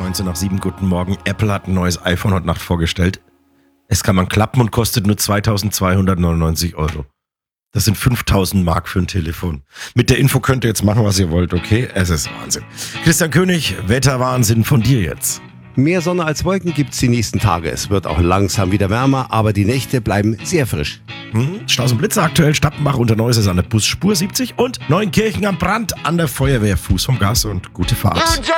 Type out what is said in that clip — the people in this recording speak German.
19 nach 7, guten Morgen. Apple hat ein neues iPhone heute Nacht vorgestellt. Es kann man klappen und kostet nur 2.299 €. Das sind 5.000 Mark für ein Telefon. Mit der Info könnt ihr jetzt machen, was ihr wollt, okay? Es ist Wahnsinn. Christian König, Wetterwahnsinn von dir jetzt. Mehr Sonne als Wolken gibt's die nächsten Tage. Es wird auch langsam wieder wärmer, aber die Nächte bleiben sehr frisch. Staus und Blitzer aktuell, Stappenbach unter Neuss ist an der Busspur 70 und Neuenkirchen am Brand an der Feuerwehr. Fuß vom Gas und gute Fahrt.